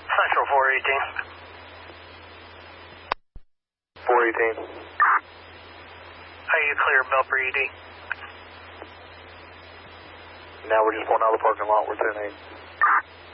Central 418. 418. Are you clear Belper ED? Now we're just going out of the parking lot. We're 10-8.